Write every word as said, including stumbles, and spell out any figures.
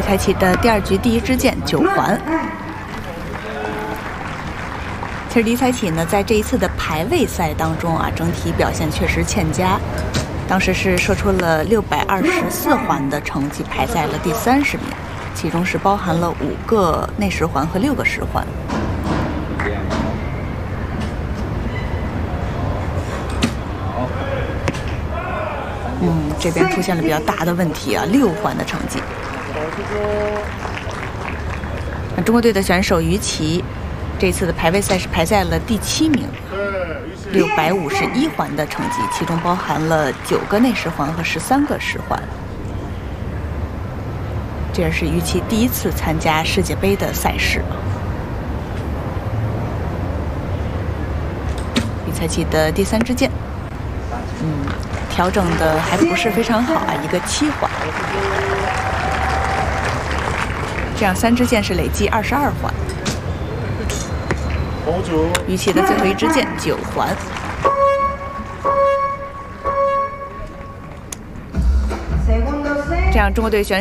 才起的第二局第一支箭九环。其实李彩起呢，在这一次的排位赛当中啊，整体表现确实欠佳。当时是射出了六百二十四环的成绩，排在了第三十名，其中是包含了五个内十环和六个十环。嗯，这边出现了比较大的问题啊，六环的成绩。那中国队的选手于琦，这次的排位赛是排在了第七名，六百五十一环的成绩，其中包含了九个内十环和十三个十环。这也是于琦第一次参加世界杯的赛事。李彩起的第三支箭，嗯，调整的还不是非常好啊，一个七环。这样三支箭是累计二十二环。于琦的最后一支箭九环。这样中国队选手